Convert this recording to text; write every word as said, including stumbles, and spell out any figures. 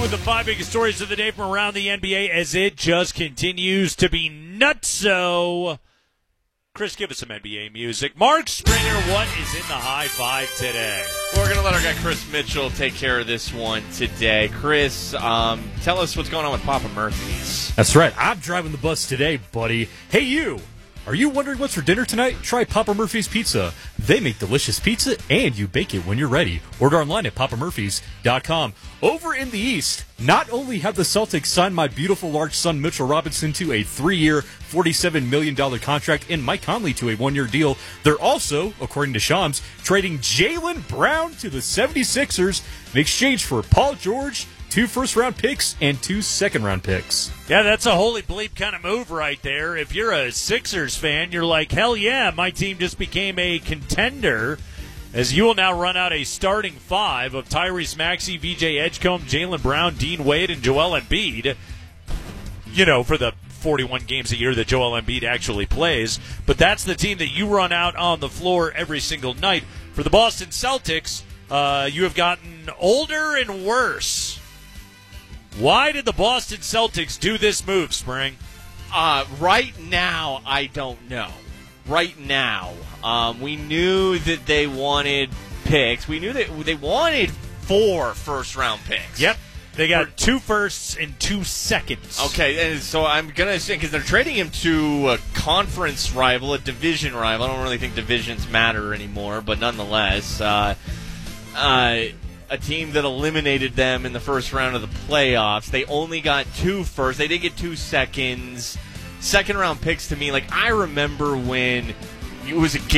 with the five biggest stories of the day from around the N B A as it just continues to be nutso. Chris, give us some N B A music. Mark Springer, what is in the high five today? We're going to let our guy Chris Mitchell take care of this one today. Chris, um, tell us what's going on with Papa Murphy's. That's right. I'm driving the bus today, buddy. Hey, you. Are you wondering what's for dinner tonight? Try Papa Murphy's Pizza. They make delicious pizza, and you bake it when you're ready. Order online at papa murphys dot com. Over in the East, not only have the Celtics signed my beautiful large son Mitchell Robinson to a three-year, forty-seven million dollars contract and Mike Conley to a one-year deal, they're also, according to Shams, trading Jaylen Brown to the seventy-sixers in exchange for Paul George, two first-round picks, and two second-round picks. Yeah, that's a holy bleep kind of move right there. If you're a Sixers fan, you're like, hell yeah, my team just became a contender, as you will now run out a starting five of Tyrese Maxey, V J Edgecombe, Jaylen Brown, Dean Wade, and Joel Embiid. You know, for the forty-one games a year that Joel Embiid actually plays. But that's the team that you run out on the floor every single night. For the Boston Celtics, uh, you have gotten older and worse. Why did the Boston Celtics do this move, Spring? Uh, right now, I don't know. Right now. Um, we knew that they wanted picks. We knew that they wanted four first-round picks. Yep. They got two firsts and two seconds. Okay, and so I'm going to say, because they're trading him to a conference rival, a division rival. I don't really think divisions matter anymore, but nonetheless, uh, uh, a team that eliminated them in the first round of the playoffs. They only got two firsts. They did get two seconds. Second-round picks to me, like, I remember when it was a